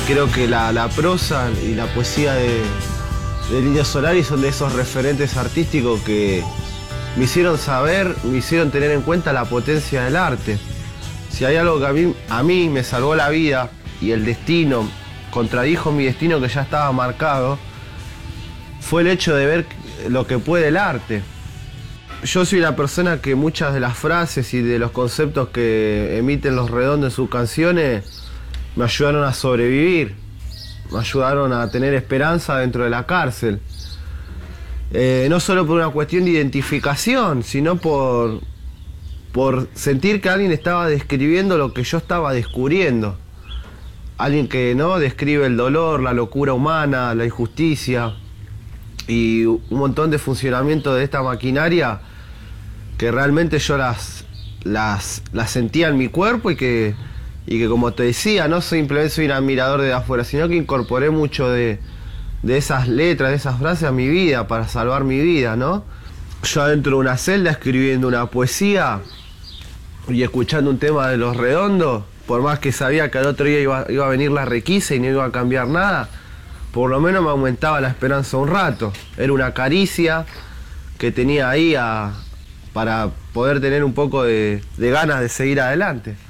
creo que la prosa y la poesía del Indio Solari son de esos referentes artísticos que me hicieron saber, me hicieron tener en cuenta la potencia del arte. Si hay algo que a mí me salvó la vida y el destino, contradijo mi destino que ya estaba marcado, fue el hecho de ver lo que puede el arte. Yo soy una persona que muchas de las frases y de los conceptos que emiten Los Redondos en sus canciones me ayudaron a sobrevivir, me ayudaron a tener esperanza dentro de la cárcel. No solo por una cuestión de identificación, sino por sentir que alguien estaba describiendo lo que yo estaba descubriendo. Alguien que no describe el dolor, la locura humana, la injusticia y un montón de funcionamiento de esta maquinaria que realmente yo las sentía en mi cuerpo y que como te decía, no simplemente soy un admirador de afuera, sino que incorporé mucho de esas letras, de esas frases a mi vida para salvar mi vida, ¿no? Yo adentro de una celda escribiendo una poesía y escuchando un tema de Los Redondos, por más que sabía que al otro día iba a venir la requisa y no iba a cambiar nada, por lo menos me aumentaba la esperanza un rato. Era una caricia que tenía ahí para poder tener un poco de ganas de seguir adelante.